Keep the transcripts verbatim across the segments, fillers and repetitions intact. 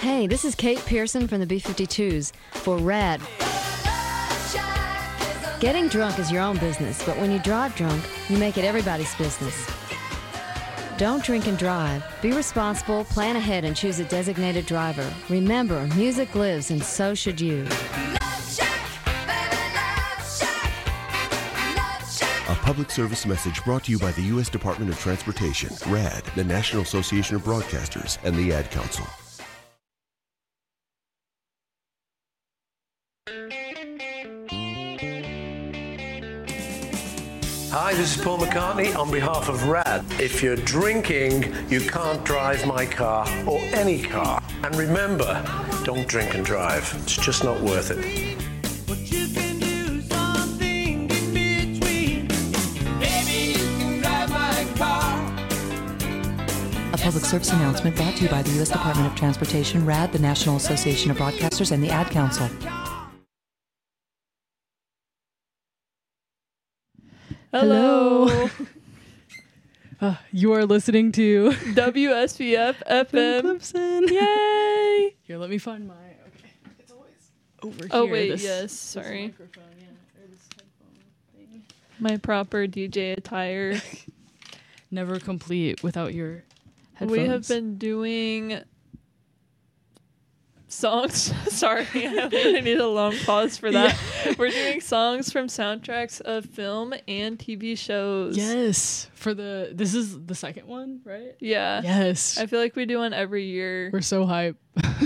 Hey, this is Kate Pearson from the B fifty-twos for RAD. Getting drunk is your own business, but when you drive drunk, you make it everybody's business. Don't drink and drive. Be responsible, plan ahead, and choose a designated driver. Remember, music lives, and so should you. A public service message brought to you by the U S Department of Transportation, RAD, the National Association of Broadcasters, and the Ad Council. Hi, this is Paul McCartney on behalf of RAD. If you're drinking, you can't drive my car or any car. And remember, don't drink and drive. It's just not worth it. But you can do something in between. Baby, you can drive my car. A public service announcement brought to you by the U S Department of Transportation, RAD, the National Association of Broadcasters, and the Ad Council. Hello. uh, you are listening to W S B F F M. Clemson. Yay! Here, let me find my. Okay, it's always over here. Oh wait, this, yes. this Sorry. microphone, yeah, or this headphone thing. My proper D J attire. Never complete without your headphones. We have been doing songs. Sorry, I really need a long pause for that. Yeah. We're doing songs from soundtracks of film and T V shows. Yes, for the this is the second one, right? Yeah. Yes. I feel like we do one every year. We're so hype.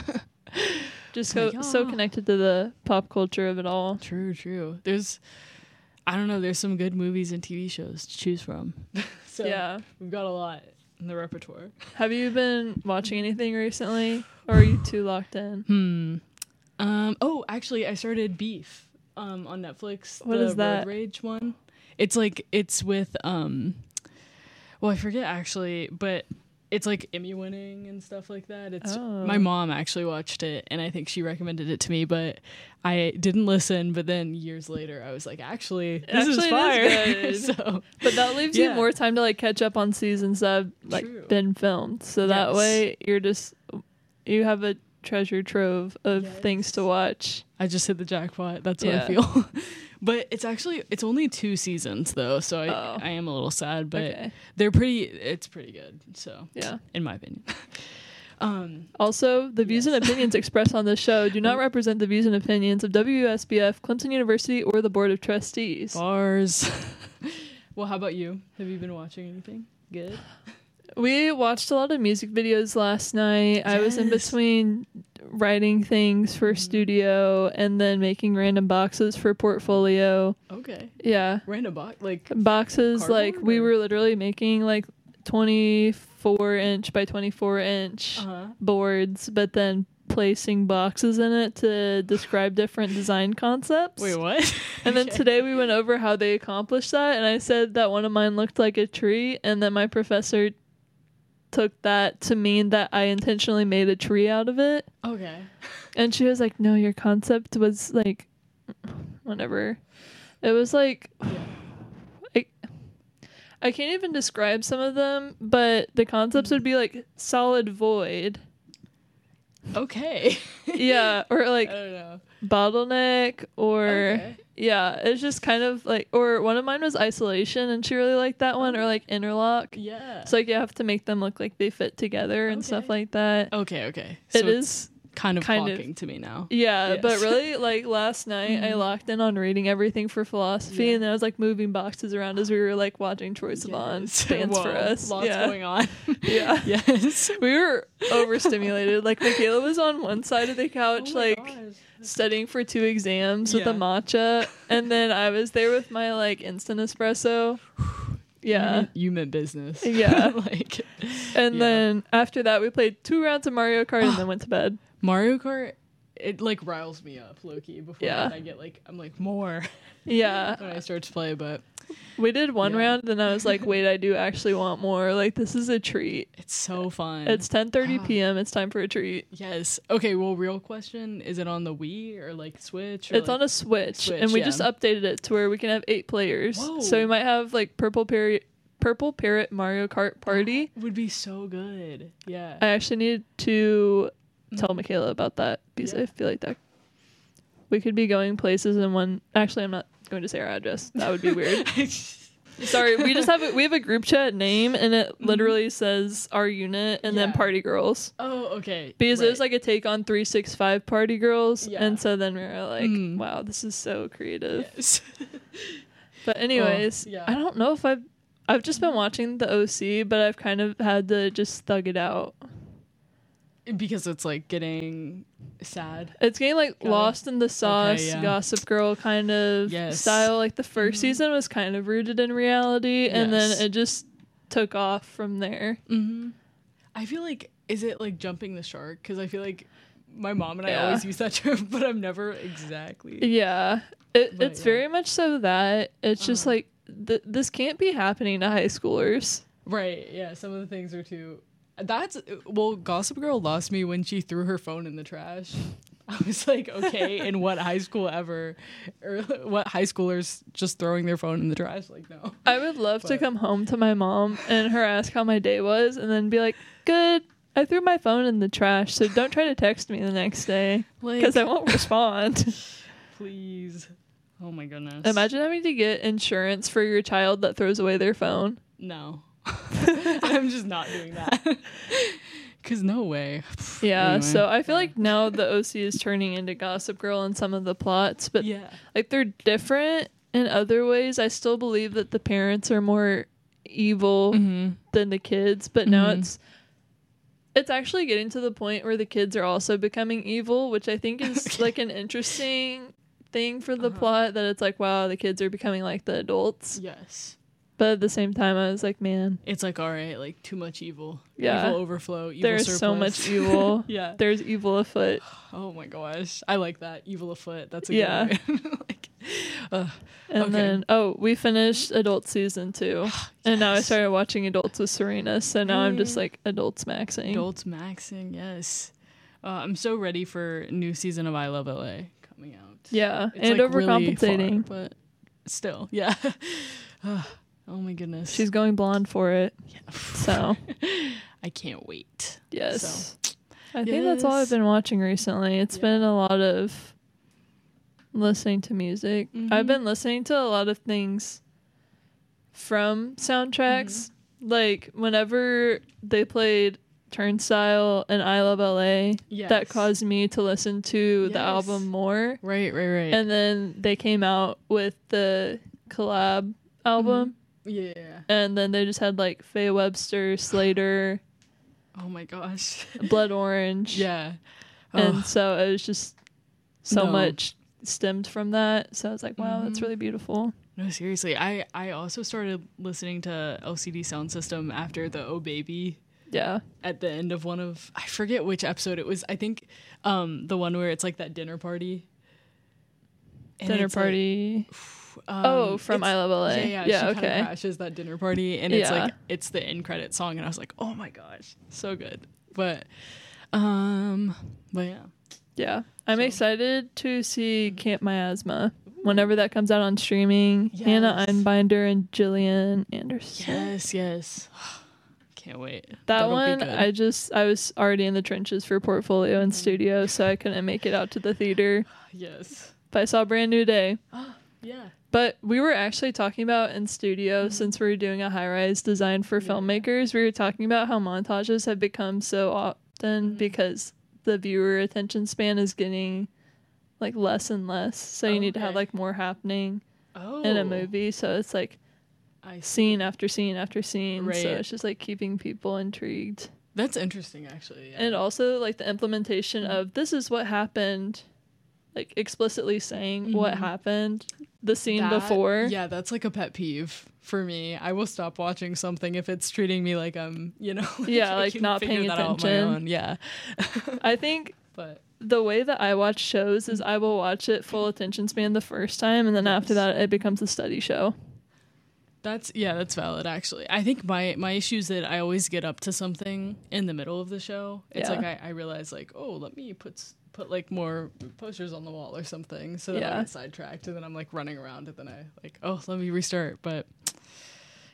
Just so like, so oh. connected to the pop culture of it all. True, true. There's, I don't know. There's some good movies and T V shows to choose from. So yeah, we've got a lot in the repertoire. Have you been watching anything recently, or are you too locked in? Hmm. Um. Oh, actually, I started Beef. Um. On Netflix. What the is that? Road Rage one. It's like it's with um. Well, I forget actually, but it's like Emmy winning and stuff like that. It's oh. My mom actually watched it, and I think she recommended it to me, but I didn't listen. But then years later, I was like, actually, this actually, is fire. It is good. So, but that leaves yeah. you more time to like catch up on seasons that have like True. been filmed. So Yes. that way, you're just you have a treasure trove of Yes. things to watch. I just hit the jackpot. That's Yeah. what I feel. But it's actually it's only two seasons though, so I Oh. I am a little sad, but Okay. they're pretty. It's pretty good. So Yeah. in my opinion. um. Also, the views Yes. and opinions expressed on this show do not represent the views and opinions of W S B F, Clemson University, or the Board of Trustees. Bars. Well, how about you? Have you been watching anything good? We watched a lot of music videos last night. I was in Yes. between writing things for Mhm. studio and then making random boxes for portfolio. Okay. Yeah. Random box like Boxes, like Cardboard, we or- were literally making like twenty-four inch by twenty-four inch uh-huh. boards, but then placing boxes in it to describe different design concepts. Wait, what? And then Okay. today we went over how they accomplished that, and I said that one of mine looked like a tree, and then my professor took that to mean that I intentionally made a tree out of it. Okay. And she was like, no, your concept was like whatever. It was like I, I can't even describe some of them, but the concepts would be like solid void. Okay. Yeah, or like I don't know. bottleneck, or Okay. yeah, it's just kind of like, or one of mine was isolation, and she really liked that one, or like interlock. Yeah. So like you have to make them look like they fit together and stuff Okay. like that. okay, okay. It So is it's kind of kind of- talking to me now. Yeah, Yes. but really, like last night, I Mhm. locked in on reading everything for philosophy, Yeah. and then I was like moving boxes around as we were like watching Troy Sivan Yes. dance for Whoa, us. Lots yeah, going on. yeah. Yes. We were overstimulated. Like Michaela was on one side of the couch, Oh my like gosh. studying for two exams with Yeah. a matcha, and then I was there with my like instant espresso. Yeah. You meant, you meant business. Yeah. Like, And yeah. then after that, we played two rounds of Mario Kart and then went to bed. Mario Kart, it like riles me up, low-key. Before Yeah. that, I get like, I'm like, more Yeah. when I start to play, but We did one Yeah. round, and I was like, wait, I do actually want more. Like, this is a treat. it's so fun. It's ten thirty Ah. p.m. It's time for a treat. Yes. Okay, well, real question, is it on the Wii or like Switch? Or It's like, on a Switch, Switch, and we yeah. just updated it to where we can have eight players. Whoa. So we might have like Purple Parrot, Purple Parrot Mario Kart Party. would be so good. Yeah. I actually need to tell Michaela about that because Yeah. I feel like that we could be going places and one. Actually, I'm not going to say our address. That would be weird. Sorry, we just have a, we have a group chat name and it literally says our unit and then Yeah. Party Girls. Oh, okay. Because it was right. like a take on three sixty-five Party Girls, Yeah. and so then we were like, Mm. "Wow, this is so creative." Yes. But anyways, yeah. I don't know if I've I've just been watching the O C, but I've kind of had to just thug it out. Because it's like getting sad. It's getting like Got it. lost in the sauce, yeah. Gossip Girl kind of Yes. style. Like the 1st Mhm. season was kind of rooted in reality, and Yes. then it just took off from there. Mm-hmm. I feel like, is it like jumping the shark? Because I feel like my mom and I Yeah. always use that term, but I'm never exactly. Yeah, it, But it's yeah. very much so that it's just Uh-huh. like th- this can't be happening to high schoolers. Right. Yeah. Some of the things are too. That's well. Gossip Girl lost me when she threw her phone in the trash. I was like, okay, in what high school ever, or what high schoolers just throwing their phone in the trash? Like, no. I would love to But- come home to my mom and her ask how my day was, and then be like, "Good. I threw my phone in the trash, so don't try to text me the next day Like, because I won't respond." please. Oh my goodness. Imagine having to get insurance for your child that throws away their phone. No. I'm just not doing that. Cause no way. Yeah, Anyway. so I feel like now the O C is turning into Gossip Girl in some of the plots, but Yeah. like they're different in other ways. I still believe that the parents are more evil Mm-hmm. than the kids, but now Mhm. it's it's actually getting to the point where the kids are also becoming evil, which I think is Okay. like an interesting thing for the Uh-huh. plot, that it's like, wow, the kids are becoming like the adults. Yes. But at the same time, I was like, man, It's like, all right, like too much evil. Yeah. Evil overflow. Evil there's surplus. so much evil. Yeah. There's evil afoot. Oh my gosh. I like that. Evil afoot. That's a Yeah. good one. Like, ugh. And Okay. then, oh, we finished Adult Season two. And now I Yes. started watching Adults with Serena. So now I'm just Mm. like Adults maxing. Adults maxing. Yes. Uh, I'm so ready for new season of I Love L A coming out. Yeah. It's and like really overcompensating. far, but still, yeah. Ugh. Oh my goodness. She's going blonde for it. Yeah. So, I can't wait. yes. I think that's all I've Yes. been watching recently. It's Yeah. been a lot of listening to music. Mhm. I've been listening to a lot of things from soundtracks. Mm-hmm. Like, whenever they played Turnstile and I Love L A, that Yes. caused me to listen to the Yes. album more. Right, right, right. And then they came out with the collab album. yeah. And then they just had like Faye Webster, Slater, Oh my gosh. Blood Orange. yeah. And Oh, so it was just so No. much stemmed from that. So I was like, wow, that's Mhm. really beautiful. no, seriously. I, I also started listening to L C D Sound System after the Oh Baby Yeah. at the end of one of, I forget which episode it was. I think um the one where it's like that dinner party. And Dinner it's like, party. um, oh, from it's- I Love L A. Yeah, yeah, yeah she kinda okay. crashes that dinner party, and it's Yeah. like it's the end credit song, and I was like, oh my gosh, so good. But, um, but yeah, Yeah. I'm So- excited to see Camp Miasma whenever that comes out on streaming. Hannah Yes. Einbinder and Gillian Anderson. yes, yes, can't wait. That That'll be one, good. I just, I was already in the trenches for Portfolio and Studio, so I couldn't make it out to the theater. yes, But I saw Brand New Day. yeah, But we were actually talking about in studio, Mm-hmm. since we were doing a high rise design for Yeah. filmmakers, we were talking about how montages have become so often Mm-hmm. because the viewer attention span is getting like less and less. So you need to have Okay. like more happening oh, in a movie. So it's like I see. scene after scene after scene. So Right. it's just like keeping people intrigued. That's interesting, actually. Yeah. And also like the implementation Mm-hmm. of this is what happened, like explicitly saying what Mhm. happened the scene That- before. Yeah, that's like a pet peeve for me. I will stop watching something if it's treating me like I'm, you know, Yeah, I like can not figure paying that out on my attention. own. Yeah, I think but the way that I watch shows is I will watch it full attention span the first time, and then after Yes. that it becomes a study show. that's yeah, that's valid. Actually, I think my my issue is that I always get up to something in the middle of the show. It's Yeah. like I, I realize like, oh, let me put s- put like more posters on the wall or something, so that Yeah. I get sidetracked, and then I'm like running around, and then I like, oh, let me restart. But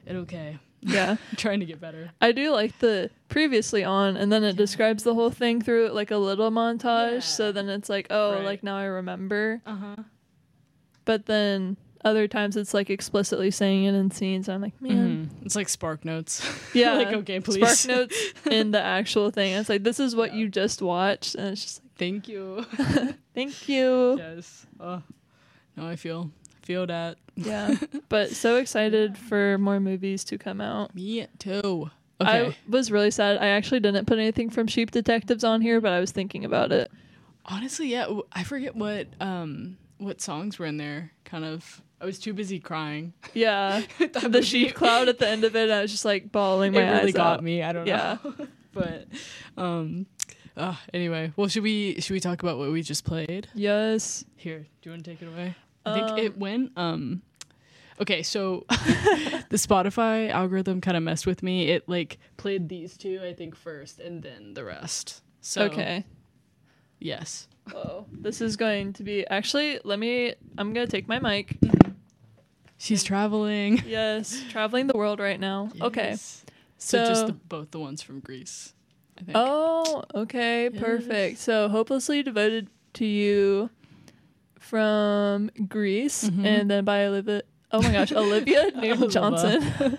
it okay. Yeah. Trying to get better. I do like the previously on, and then it describes the whole thing through like a little montage. Yeah. So then it's like, oh, Right. like now I remember. Uh huh. But then other times it's like explicitly saying it in scenes. I'm like, man, It's like Spark Notes. yeah. Like, okay, please. Spark Notes in the actual thing. It's like, this is what you just watched, and it's just like, Thank you. thank you. Yes. Oh, no, I feel feel that. Yeah. But so excited for more movies to come out. Me too. Okay. I was really sad. I actually didn't put anything from Sheep Detectives on here, but I was thinking about it. Honestly, yeah, w- I forget what um what songs were in there. Kind of, I was too busy crying. Yeah. That The movie- sheep cloud at the end of it, I was just like bawling my It really eyes got out. me. I don't Yeah. know. But um, uh, anyway, well, should we should we talk about what we just played? Yes. Here, do you want to take it away? I think Um, it went. Um, okay, so the Spotify algorithm kind of messed with me. It like played these two, I think, first, and then the rest. So Okay. yes. Oh, this is going to be actually. Let me. I'm gonna take my mic. She's traveling. Yes, traveling the world right now. Okay. Yes. So, just So- the, both the ones from Greece, I think. Oh, okay, perfect. So, hopelessly devoted to you from Greece, Mhm. and then by Olivia. Oh my gosh, Olivia Newton Johnson.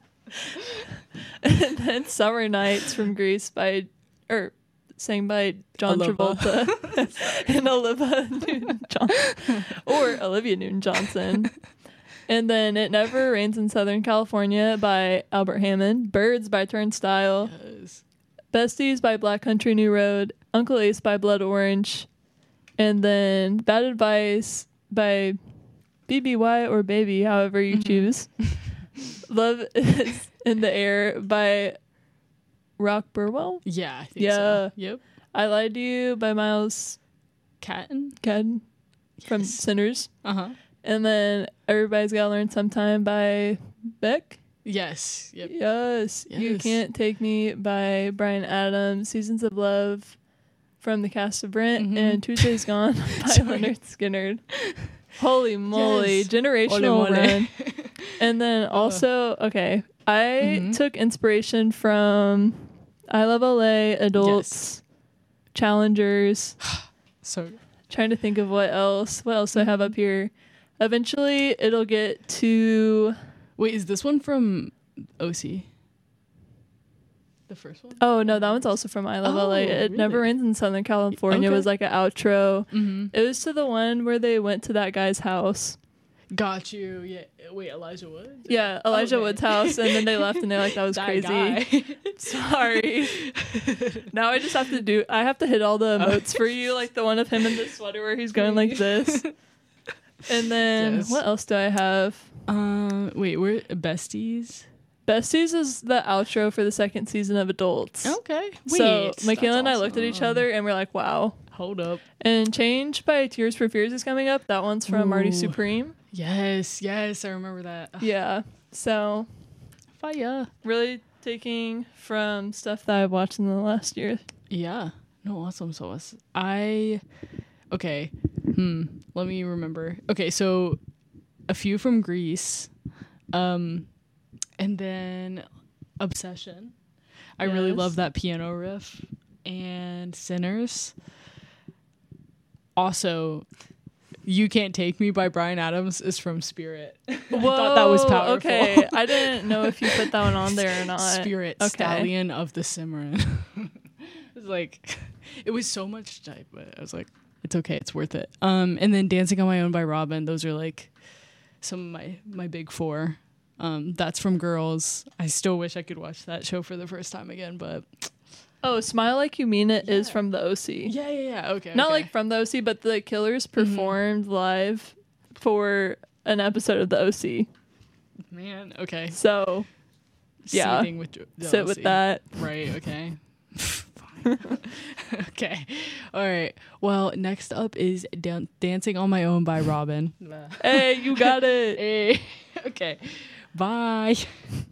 And then Summer Nights from Greece by, or sang by John Oliva. Travolta and Olivia Newton Johnson, or Olivia Newton Johnson. And then It Never Rains in Southern California by Albert Hammond, Birds by Turnstile, Yes. Besties by Black Country New Road, Uncle Ace by Blood Orange, and then Bad Advice by B B Y or Baby, however you Mm-hmm. choose. Love is in the Air by Rock Burwell. Yeah, I think Yeah. so. Yep. I Lied to You by Miles Catton. Cadden from Yes. Sinners. Uh huh. And then Everybody's Gotta Learn Sometime by Beck. Yes. Yep. Yes. You Yes. Can't Take Me by Brian Adams. Seasons of Love from the cast of Brent. Mhm. And Tuesday's Gone by Sorry. Leonard Skinnard. Holy moly. Yes. Generational Ole mole. run. And then also, okay, I Mhm. took inspiration from I Love L A, Adults, Challengers. So Trying to think of what else. What else do I have Mm-hmm. up here? Eventually, it'll get to. wait, is this one from O C? The first one? Oh no, that one's also from I Love L A. Oh, It really? Never Rains in Southern California Okay. was like an outro. Mm-hmm. It was to the one where they went to that guy's house. Got you. Yeah. Wait, Elijah Wood? Yeah, Elijah Okay. Wood's house, and then they left, and they're like, "That was That crazy." guy. Sorry. Now I just have to do. I have to hit all the emotes for you, like the one of him in the sweater where he's going like this. And then Yes. what else do I have? Um. Wait, we're besties. Besties is the outro for the second season of Adults. Okay. Wait. so that's Michaela and I looked at each awesome. other and we're like, "Wow." Hold up. And Change by Tears for Fears is coming up. That one's from Marty Ooh. Supreme. Yes. Yes, I remember that. Ugh, Yeah. So Fire. really taking from stuff that I've watched in the last year. Yeah. No, awesome sauce. I okay. Hmm. Let me remember. Okay, so a few from Greece. Um and then Obsession. I really Yes. love that piano riff. And Sinners. Also, You Can't Take Me by Bryan Adams is from Spirit. I thought that was Whoa, powerful. Okay. I didn't know if you put that one on there or not. Spirit, Okay. Stallion of the Cimarron. It was like, it was so much type, but I was like, it's okay, it's worth it. Um, and then Dancing on My Own by Robin. Those are like some of my my big four. Um, that's from Girls. I still wish I could watch that show for the first time again, but Oh, Smile Like You Mean It is Yeah. from the O C. yeah, yeah, yeah. Okay, Not okay. like from the O C, but the Killers performed live for an episode of the O C. man. Okay, So yeah, Seething with jo- sit with jealousy. that. Right. Okay. Fine. Okay. All right. Well, next up is Dan- Dancing on My Own by Robin. Hey, you got it. Hey. Okay. Bye.